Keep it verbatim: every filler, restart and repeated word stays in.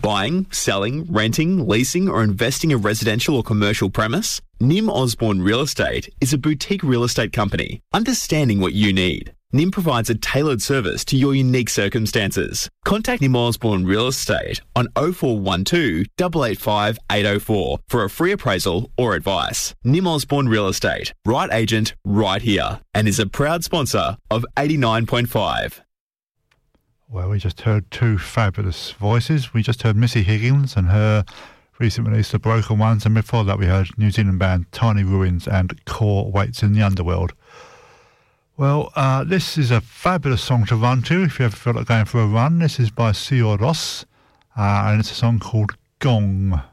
Buying, selling, renting, leasing or investing a residential or commercial premise? Nim Osborne Real Estate is a boutique real estate company understanding what you need. Nim provides a tailored service to your unique circumstances. Contact Nim Osborne Real Estate on oh four one two, eight eight five, eight oh four for a free appraisal or advice. Nim Osborne Real Estate, right agent, right here, and is a proud sponsor of eighty-nine point five. Well, we just heard two fabulous voices. We just heard Missy Higgins and her recent release, The Broken Ones, and before that we heard New Zealand band Tiny Ruins and Core Waits in the Underworld. Well, uh, this is a fabulous song to run to if you ever feel like going for a run. This is by Sio Ross, uh, and it's a song called Gong.